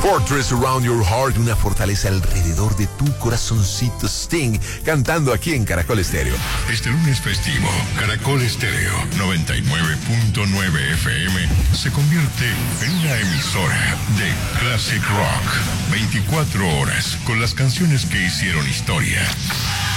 Fortress Around Your Heart, una fortaleza alrededor de tu corazoncito. Sting, cantando aquí en Caracol Estéreo. Este lunes festivo, Caracol Estéreo 99.9 FM se convierte en una emisora de Classic Rock. 24 horas con las canciones que hicieron historia,